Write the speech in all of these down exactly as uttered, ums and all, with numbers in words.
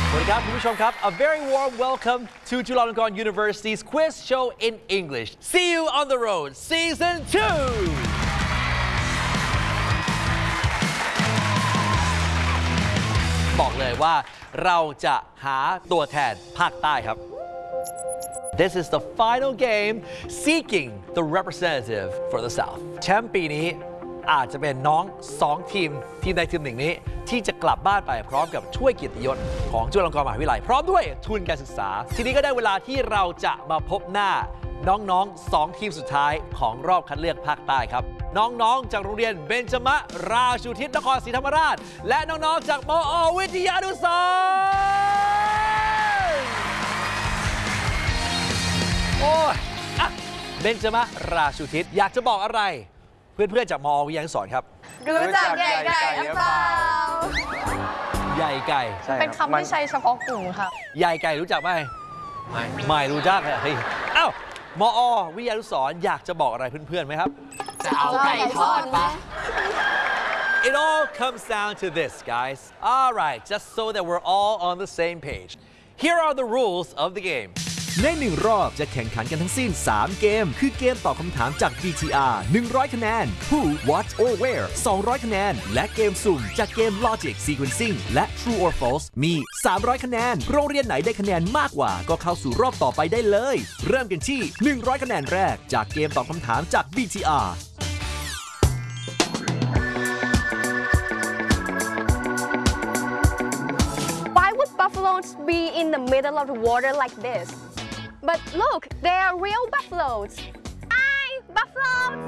สวัสดีครับคุณผู้ชมครับ A very warm welcome to Chulalongkorn University's quiz show in English. See you on the road, season two. บอกเลยว่าเราจะหาตัวแทนภาคใต้ครับ This is the final game seeking the representative for the South. แชมป์ปีนี้อาจจะเป็นน้องสองทีมทีมใดทีมหนึ่งนี้ที่จะกลับบ้านไปพร้อมกับถ้วยเกียรติยศของจุฬาลงกรณ์มหาวิทยาลัยพร้อมด้วยทุนการศึกษาทีนี้ก็ได้เวลาที่เราจะมาพบหน้าน้องๆสองทีมสุดท้ายของรอบคัดเลือกภาคใต้ครับน้องๆจากโรงเรียนเบญจมราชูทิศนครศรีธรรมราชและน้องๆจากมอวิทยานุสรณ์โอ้ยอะเบญจมราชูทิศอยากจะบอกอะไรเพื่อนๆจากมอวิทยานุสรณ์ครับรู้จักใหญ่ไก่หรือเปล่าใหญ่ไก่เป็นคำที่ใช้เฉพาะกลุ่มค่ะใหญ่ไก่รู้จักไหมไม่ไม่รู้จักเลยเอ้ามอวิทยานุสรณ์อยากจะบอกอะไรเพื่อนๆไหมครับจะเอาไก่ทอดปะ It all comes down to this, guys. All right, just so that we're all on the same page. Here are the rules of the game. ในหนึ่งรอบจะแข่งขันกันทั้งสิ้นสามเกมคือเกมตอบคำถามจาก บี ที อาร์ หนึ่งร้อยคะแนน Who What or Where สองร้อยคะแนนและเกมสุ่มจากเกม Logic Sequencing และ True or False มีสามร้อยคะแนนโรงเรียนไหนได้คะแนนมากกว่าก็เข้าสู่รอบต่อไปได้เลยเริ่มกันที่หนึ่งร้อยคะแนนแรกจากเกมตอบคำถามจาก บี ที อาร์ Why would buffaloes be in the middle of the water like this?But look, they are real buffaloes. Hi, buffaloes!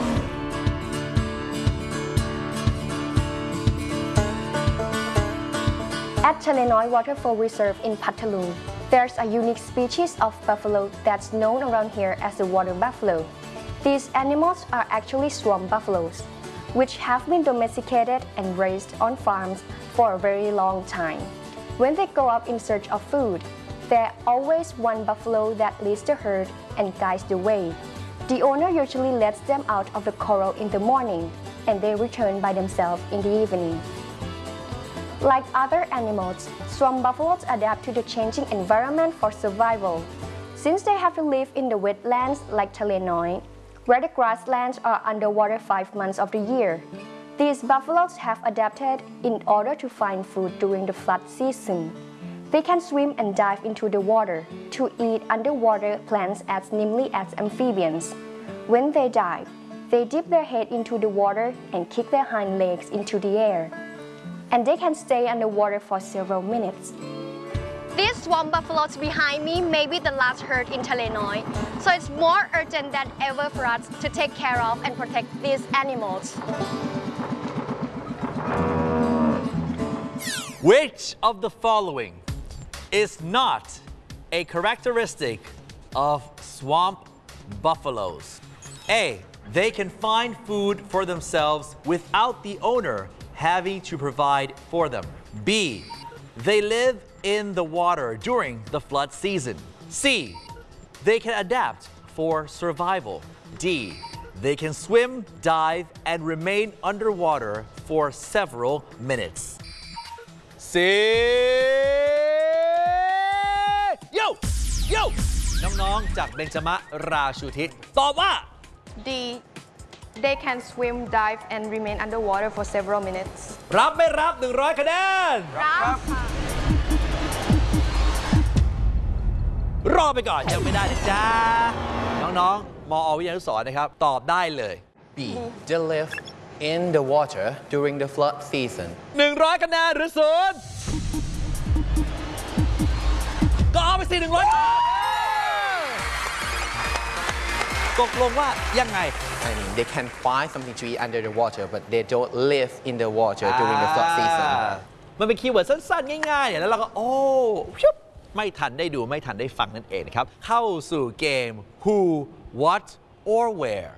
At Chalenoy Waterfall Reserve in Pathalung, there's a unique species of buffalo that's known around here as the water buffalo. These animals are actually swamp buffaloes, which have been domesticated and raised on farms for a very long time. When they go up in search of food,There's always one buffalo that leads the herd and guides the way. The owner usually lets them out of the corral in the morning, and they return by themselves in the evening. Like other animals, swamp buffaloes adapt to the changing environment for survival. Since they have to live in the wetlands like Chalenoy, where the grasslands are underwater five months of the year, these buffaloes have adapted in order to find food during the flood season.They can swim and dive into the water to eat underwater plants as nimbly as amphibians. When they dive, they dip their head into the water and kick their hind legs into the air. And they can stay underwater for several minutes. These swamp buffaloes behind me may be the last herd in Chalenoy, so it's more urgent than ever for us to take care of and protect these animals. Which of the following?is not a characteristic of swamp buffaloes. A. They can find food for themselves without the owner having to provide for them. B. They live in the water during the flood season. C. They can adapt for survival. D. They can swim, dive, and remain underwater for several minutes. C.โย่โย่น้องๆจากเบญจมราชูทิศตอบว่า D. They can swim, dive, and remain underwater for several minutes. รับไม่รับหนึ่งร้อยคะแนนรับค่ะรอไปก่อนยังไม่ได้นะจ๊ะน้องๆมอวิทยานุสรณ์นะครับตอบได้เลย B. They live in the water during the flood season. หนึ่งร้อยคะแนนหรือศูนย์ก็เอาไปสิหนึ่งร้อยตกลงว่ายังไง I mean, they can find something to eat under the water, but they don't live in the water during the flood season. มันเป็นคีย์เวิร์ดสั้นๆง่ายๆเนี่ยแล้วเราก็โอ้ไม่ทันได้ดูไม่ทันได้ฟังนั่นเองนะครับเข้าสู่เกม Who What or Where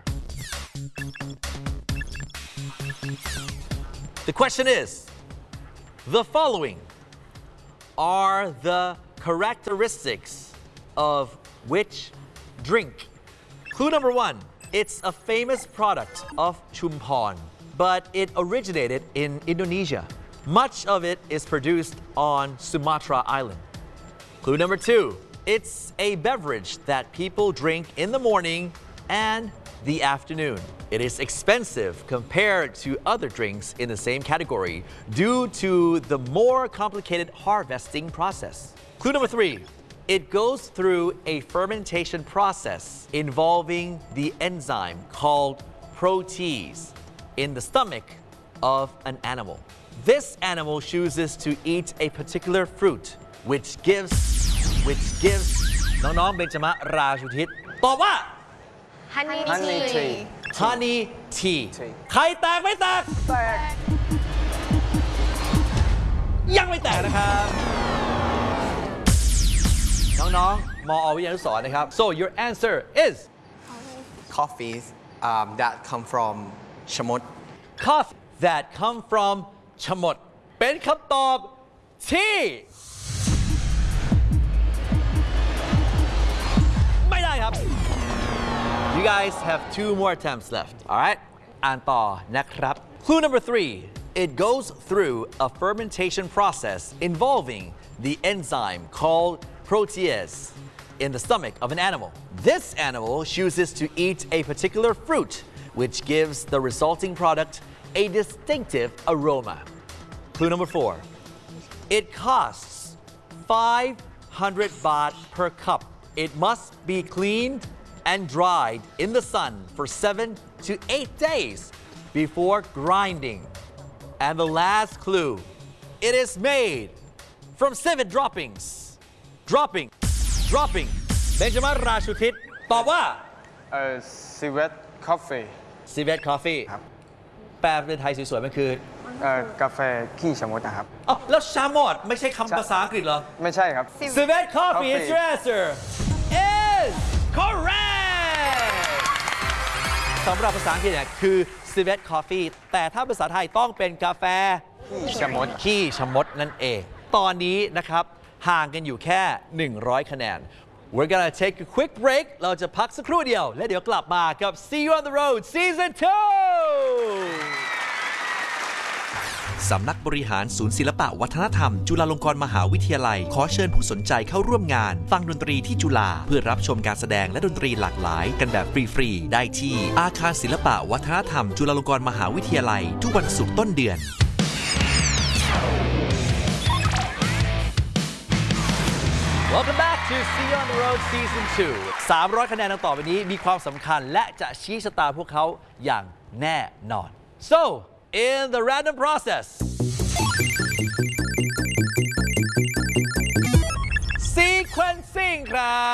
The question is the following are the characteristics of which drink? Clue number one, it's a famous product of Chumphon, but it originated in Indonesia. Much of it is produced on Sumatra Island. Clue number two, it's a beverage that people drink in the morning and the afternoon. It is expensive compared to other drinks in the same category due to the more complicated harvesting process. Clue number three, it goes through a fermentation process involving the enzyme called protease in the stomach of an animal. This animal chooses to eat a particular fruit which gives which gives น้องๆเบญจมราชูทิศตอบว่า Honey Honey tea tea honey tea tea ใครแตกไม่แตก Bird ยังไม่แตกนะครับ น้องๆมอวิทยานุสรณ์นะครับ so your answer is Coffees um, that come from ชะมด coffee that come from ชะมดเป็นคำตอบที่ไม่ได้ครับ You guys have two more attempts left alright อ่านต่อนะครับ Clue number three it goes through a fermentation process involving the enzyme called protease in the stomach of an animal. This animal chooses to eat a particular fruit which gives the resulting product a distinctive aroma. Clue number four. It costs five hundred baht per cup. It must be cleaned and dried in the sun for seven to eight days before grinding. And the last clue. It is made from seven droppings. Dropping. Dropping. เบญจมราชูทิศตอบว่าเอ่อ Civet Coffee Civet Coffee ครับแปลเป็นไทยสวยๆมันคือเอ่อกาแฟขี้ชะมดนะครับอ๋อแล้วชามอดไม่ใช่คำภาษาอังกฤษเหรอไม่ใช่ครับ Civet Coffee Coffee is your answer is correct สำหรับภาษาอังกฤษเนี่ยคือ Civet Coffee แต่ถ้าภาษาไทยต้องเป็นกาแฟขี้ชะมดขี้ชะมดนั่นเอง ตอนนี้นะครับห่างกันอยู่แค่ หนึ่งร้อย คะแนน We're gonna take a quick break เราจะพักสักครู่เดียว และเดี๋ยวกลับมากับ See You on the Road Season ทูสำนักบริหารศูนย์ศิลปะวัฒนธรรมจุฬาลงกรณ์มหาวิทยาลัยขอเชิญผู้สนใจเข้าร่วมงานฟังดนตรีที่จุฬาเพื่อรับชมการแสดงและดนตรีหลากหลายกันแบบฟรีๆได้ที่อาคารศิลปะวัฒนธรรมจุฬาลงกรณ์มหาวิทยาลัยทุกวันศุกร์ต้นเดือน Welcome back to See You on the Road Season ทู สามร้อย คะแนนต่อไปนี้มีความสำคัญและจะชี้ชะตาพวกเขาอย่างแน่นอน So in the random process sequencing ครับ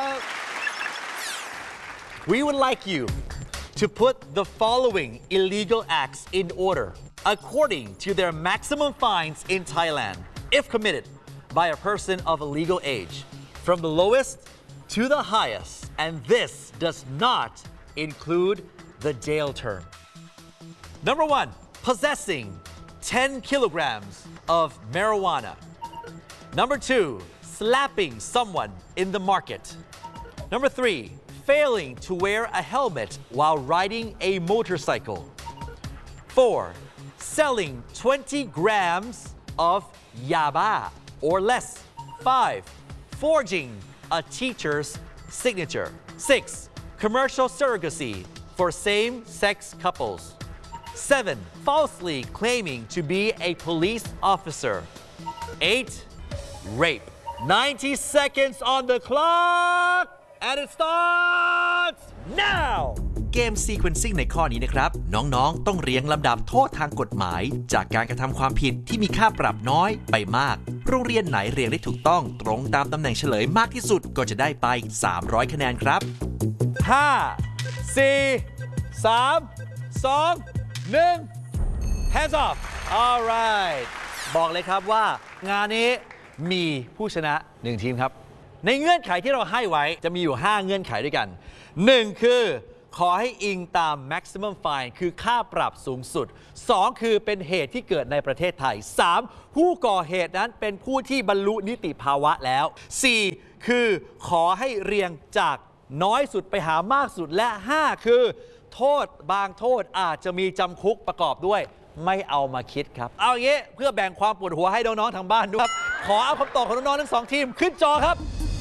We would like you to put the following illegal acts in order according to their maximum fines in Thailand if committed by a person of a legal age, from the lowest to the highest, and this does not include the jail term. Number one, possessing ten kilograms of marijuana. Number two, slapping someone in the market. Number three, failing to wear a helmet while riding a motorcycle. Four, selling twenty grams of yaba or less. Five, forging a teacher's signature. Six, commercial surrogacy for same-sex couples. Seven, falsely claiming to be a police officer. Eight, rape. ninety seconds on the clock and it starts now. เกม Sequencing ในข้อนี้นะครับน้องๆต้องเรียงลำดับโทษทางกฎหมายจากการกระทำความผิดที่มีค่าปรับน้อยไปมากโรงเรียนไหนเรียงได้ถูกต้องตรงตามตำแหน่งเฉลยมากที่สุดก็จะได้ไปสามร้อยคะแนนครับห้า สี่ สาม สอง หนึ่ง hands off alright บอกเลยครับว่างานนี้มีผู้ชนะหนึ่งทีมครับในเงื่อนไขที่เราให้ไว้จะมีอยู่ห้าเงื่อนไขด้วยกันหนึ่งคือขอให้อิงตาม maximum fine คือค่าปรับสูงสุดสองคือเป็นเหตุที่เกิดในประเทศไทยสามผู้ก่อเหตุนั้นเป็นผู้ที่บรรลุนิติภาวะแล้วสี่คือขอให้เรียงจากน้อยสุดไปหามากสุดและห้าคือโทษบางโทษอาจจะมีจำคุกประกอบด้วยไม่เอามาคิดครับเอาอย่างนี้เพื่อแบ่งความปวดหัวให้น้องๆทางบ้านด้วยครับขอเอาคำตอบของน้องๆทั้งสองทีมขึ้นจอครับ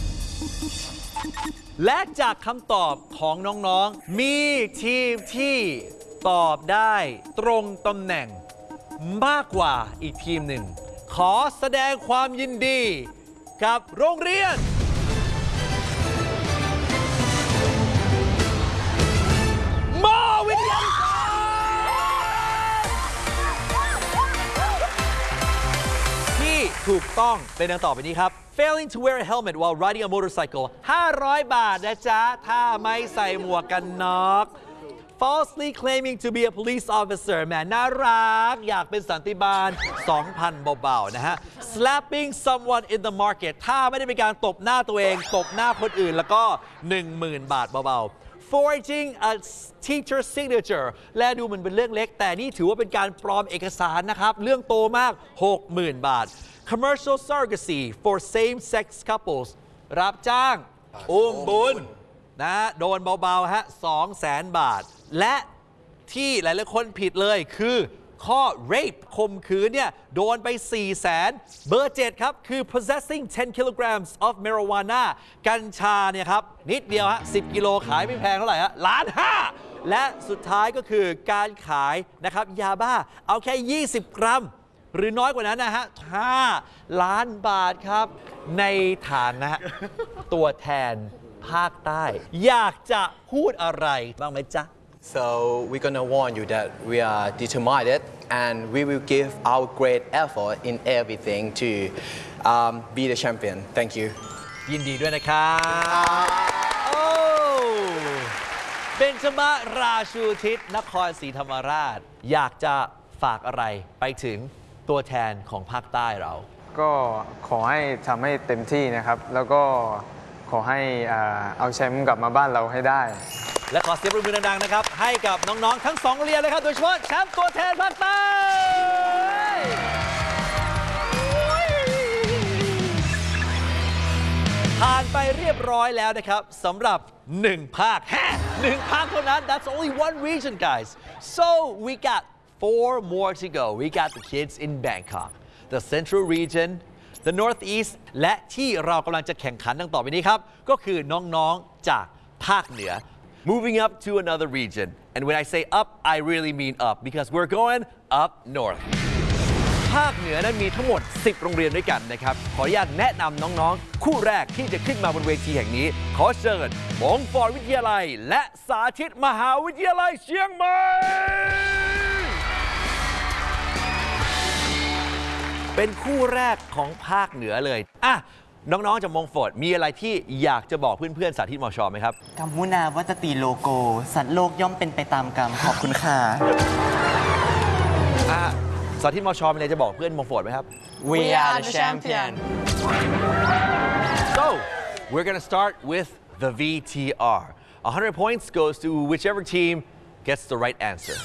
และจากคำตอบของน้องๆมีทีมที่ตอบได้ตรงตำแหน่งมากกว่าอีกทีมหนึ่งขอแสดงความยินดีกับโรงเรียนมอวิทยาที่ถูกต้องเป็นดังต่อไปนี้ครับ Failing to wear a helmet while riding a motorcycle ห้าร้อยบาทนะจ๊ะถ้าไม่ใส่หมวกกันน็อก Falsely claiming to be a police officer แหมน่ารักอยากเป็นสันติบาล สองพัน เบาๆนะฮะ Slapping someone in the market ถ้าไม่ได้เป็นการตบหน้าตัวเองตบหน้าคนอื่นแล้วก็ หนึ่งหมื่น บาทเบาๆ Forging a teacher signature และดูมันเป็นเรื่องเล็กแต่นี่ถือว่าเป็นการปลอมเอกสารนะครับเรื่องโตมาก หกหมื่น บาท Commercial surrogacy for same-sex couples รับจ้างอุ้มบุญนะโดนเบาๆฮะ สองแสน บาทและที่หลายๆคนผิดเลยคือข้อ rape ข่มขืนเนี่ยโดนไป สี่แสน เบอร์ เจ็ด ครับคือ possessing ten kilograms of marijuana กัญชาเนี่ยครับนิดเดียวฮะสิบกิโลขายไม่แพงเท่าไหร่ฮะล้านห้าและสุดท้ายก็คือการขายนะครับยาบ้าเอาแค่ยี่สิบกรัมหรือน้อยกว่านั้นนะฮะห้าล้านบาทครับในฐานนะฮะตัวแทนภาคใต้อยากจะพูดอะไรบ้างไหมจ๊ะ So we're gonna warn you that we are determined and we will give our great effort in everything to um, be the champion. Thank you. ยินดีด้วยนะครับโอ้เบญจมาราชูทิศนครศรีธรรมราชอยากจะฝากอะไรไปถึงตัวแทนของภาคใต้เราก็ขอให้ทำให้เต็มที่นะครับแล้วก็ขอให้เอาแชมป์กลับมาบ้านเราให้ได้และขอเสียงปรบมือดังๆนะครับให้กับน้องๆทั้งสองโรงเรียนเลยครับโดยเฉพาะแชมป์ตัวแทนภาคใต้ผ่านไปเรียบร้อยแล้วนะครับสำหรับหนึ่งภาคแฮ่หนึ่งภาคเท่านั้น that's only one region guys so we got four more to go we got the kids in Bangkok the Central Region the Northeast และที่เรากำลังจะแข่งขันดังต่อไปนี้ครับก็คือน้องๆจากภาคเหนือMoving up to another region. And when I say up, I really mean up because we're going up north. ภาคเหนือนั้นมีทั้งหมดสิบโรงเรียนด้วยกันนะครับขออนุญาตแนะนำน้องๆคู่แรกที่จะขึ้นมาบนเวทีแห่งนี้ขอเชิญมงฟอร์ดวิทยาลัยและสาธิตมหาวิทยาลัยเชียงใหม่เป็นคู่แรกของภาคเหนือเลยอ่ะน้องๆจากมงฟอร์ดมีอะไรที่อยากจะบอกเพื่อนๆสาธิตมชไหมครับกัมพูนาวัตตีโลโกสัตว์โลกย่อมเป็นไปตามกรรมขอบคุณค่ะอ่ะสาธิตมชมีอะไรจะบอกเพื่อนมงฟอร์ดไหมครับ We are the champion So we're gonna start with the วี ที อาร์ one hundred points goes to whichever team gets the right answer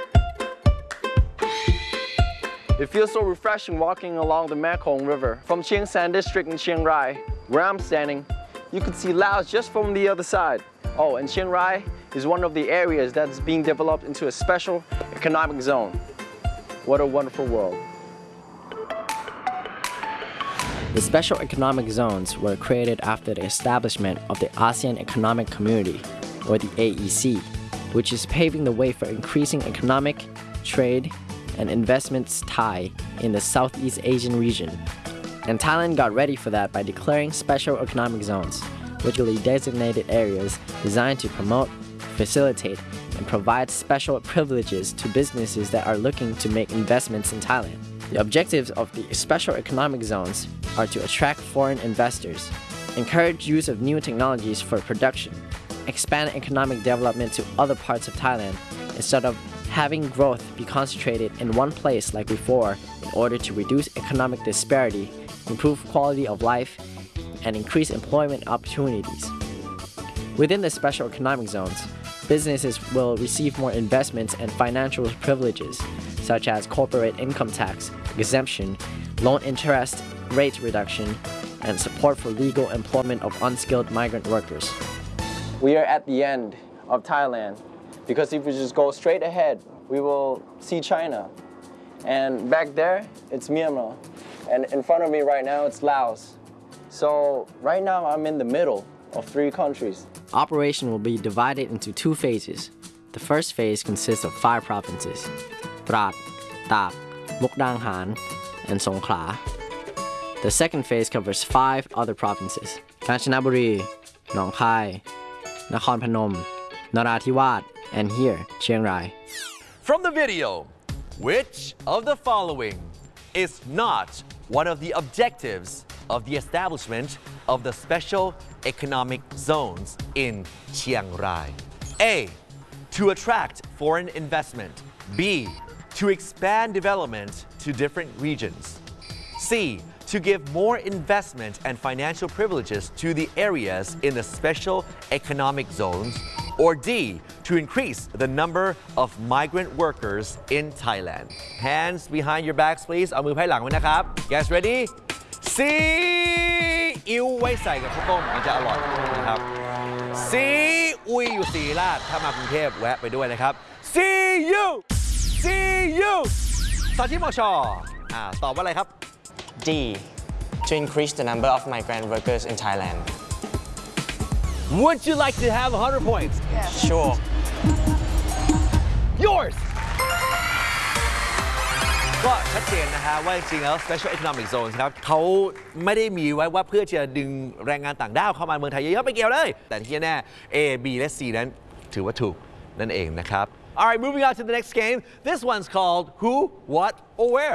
It feels so refreshing walking along the Mekong River from Chiang San District in Chiang Rai, where I'm standing. You can see Laos just from the other side. Oh, and Chiang Rai is one of the areas that's being developed into a special economic zone. What a wonderful world. The special economic zones were created after the establishment of the ASEAN Economic Community, or the A E C, which is paving the way for increasing economic, trade, and investments tie in the Southeast Asian region. And Thailand got ready for that by declaring special economic zones, which are designated areas designed to promote, facilitate, and provide special privileges to businesses that are looking to make investments in Thailand. The objectives of the special economic zones are to attract foreign investors, encourage use of new technologies for production, expand economic development to other parts of Thailand instead of having growth be concentrated in one place like before in order to reduce economic disparity, improve quality of life, and increase employment opportunities. Within the special economic zones, businesses will receive more investments and financial privileges, such as corporate income tax exemption, loan interest rate reduction, and support for legal employment of unskilled migrant workers. We are at the end of Thailand. Because if we just go straight ahead, we will see China. And back there, it's Myanmar. And in front of me right now, it's Laos. So right now, I'm in the middle of three countries. Operation will be divided into two phases. The first phase consists of five provinces: Trat, Tak, Mukdahan, and Songkhla. The second phase covers five other provinces: Kanchanaburi, Nong Khai, Nakhon Phanom, Narathiwat, and here, Chiang Rai. From the video, which of the following is not one of the objectives of the establishment of the Special Economic Zones in Chiang Rai? A. To attract foreign investment. B. To expand development to different regions. C. To give more investment and financial privileges to the areas in the Special Economic Zones. Or D. To increase the number of migrant workers in Thailand. Hands behind your backs, please. เอามือไพ่หลังไว้นะครับ Guys ready? ซีอิ๊วไว้ใส่กับข้าวต้มมันจะอร่อยนะครับซีอุยอยู่ศรีราชถ้ามากรุงเทพแวะไปด้วยนะครับ See you See you สาธิตมชอ่าตอบว่าอะไรครับ D. To increase the number of migrant workers in Thailand. Would you like to have one hundred points? Sure. Yours ก็ชัดเจนนะฮะว่าจริงๆแล้ว Special Economic Zones ครับเขาไม่ได้มีไว้ว่าเพื่อจะดึงแรงงานต่างด้าวเข้ามาเมืองไทยเยอะๆไม่เกี่ยวเลยแต่ที่แน่ A B และ C นั้นถือว่าถูกนั่นเองนะครับ Alright, moving on to the next game. This one's called Who, What, or Where.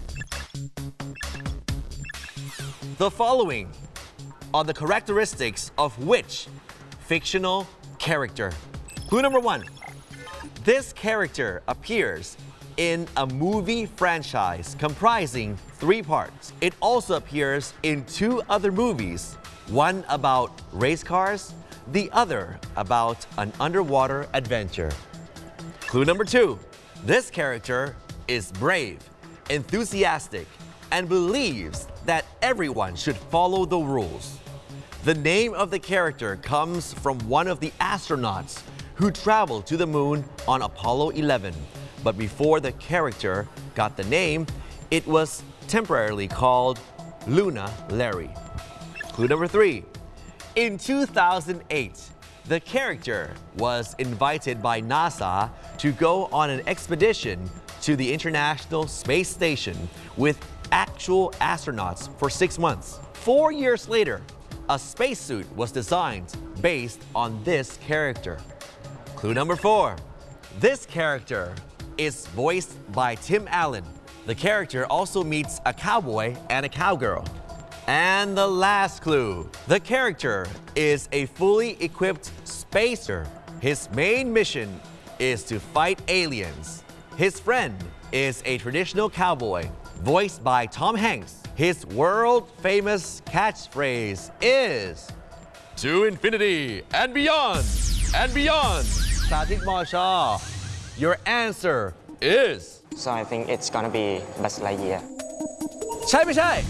The following are the characteristics of which fictional character? Clue number one. This character appears in a movie franchise comprising three parts. It also appears in two other movies, one about race cars, the other about an underwater adventure. Clue number two. This character is brave, enthusiastic, and believes that everyone should follow the rules. The name of the character comes from one of the astronauts who traveled to the moon on Apollo eleven. But before the character got the name, it was temporarily called Luna Larry. Clue number three. In two thousand eight, the character was invited by NASA to go on an expedition to the International Space Station with actual astronauts for six months. Four years later, a spacesuit was designed based on this character. Clue number four. This character is voiced by Tim Allen. The character also meets a cowboy and a cowgirl. And the last clue. The character is a fully equipped spacer. His main mission is to fight aliens. His friend is a traditional cowboy, voiced by Tom Hanks. His world-famous catchphrase is To infinity and beyond and beyond. Sathit Mosha, your answer is So I think it's gonna be Buzz Lightyear. ใช่ไม่ใช่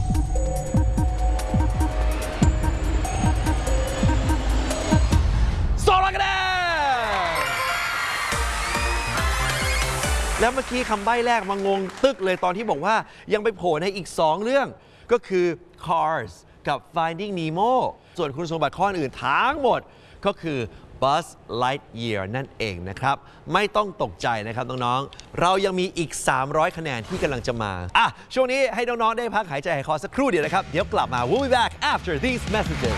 สองร้อยคะแนนแล้วเมื่อกี้คำใบ้แรกมางงตึกเลยตอนที่บอกว่ายังไปโผล่ในอีกสองเรื่องก็คือ Cars กับ Finding Nemo ส่วนคุณสมบัติข้ออื่นทั้งหมดก็คือ Buzz Lightyear นั่นเองนะครับไม่ต้องตกใจนะครับน้องๆเรายังมีอีกสามร้อยคะแนนที่กำลังจะมาอ่ะช่วงนี้ให้น้องๆได้พักหายใจหายคอสักครู่เดียวนะครับเดี๋ยวกลับมา We'll be back after these messages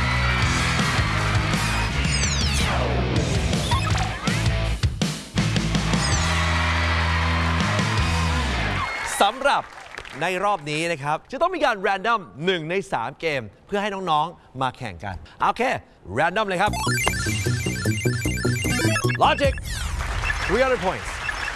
สำหรับในรอบนี้นะครับจะต้องมีการ random หนึ่งในสามเกมเพื่อให้น้องๆมาแข่งกันโอเค random เลยครับ Logic three hundred points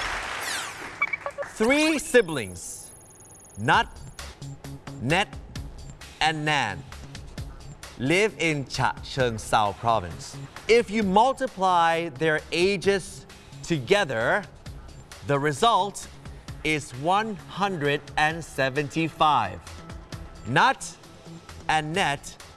three siblings Nut Net and Nan live in Cha Cheong Sao province if you multiply their ages together the result is one hundred seventy-five. Nut and Net